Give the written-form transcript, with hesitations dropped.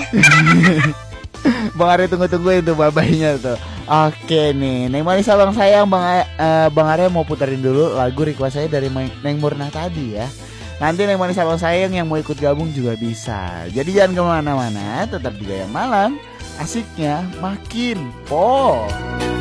Bang Arya tunggu-tunggu itu babaynya tuh. Oke nih, Neng Manis Abang Sayang, Bang Arya mau puterin dulu lagu request saya dari Neng Murna tadi ya. Nanti Neng Manis Abang Sayang yang mau ikut gabung juga bisa. Jadi jangan kemana-mana, tetap juga yang malam. Asiknya makin po.